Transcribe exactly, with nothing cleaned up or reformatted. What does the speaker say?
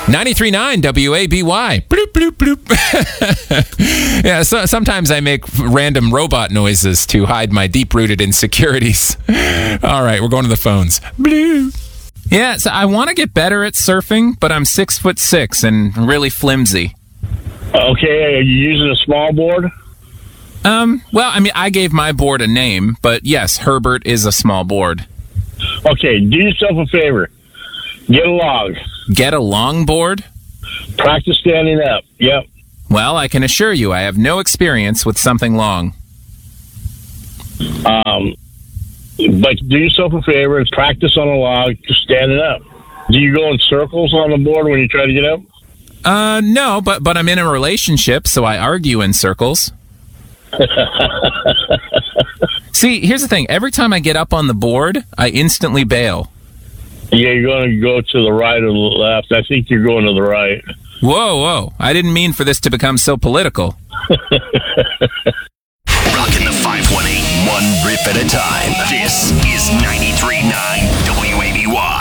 ninety-three point nine W A B Y. Bloop, bloop, bloop. Yeah, so sometimes I make random robot noises to hide my deep-rooted insecurities. All right, we're going to the phones. Bloop. Yeah, so I want to get better at surfing, but I'm six foot six and really flimsy. Okay, are you using a small board? Um, well, I mean, I gave my board a name, but yes, Herbert is a small board. Okay, do yourself a favor. Get a log. Get a long board? Practice standing up. Yep. Well, I can assure you I have no experience with something long. Um, but do yourself a favor and practice on a log just standing up. Do you go in circles on the board when you try to get up? Uh, no, but, but I'm in a relationship, so I argue in circles. See, here's the thing. Every time I get up on the board, I instantly bail. Yeah, you're going to go to the right or the left. I think you're going to the right. Whoa, whoa. I didn't mean for this to become so political. Rocking the five one eight, one riff at a time. This is ninety-three point nine W A B Y.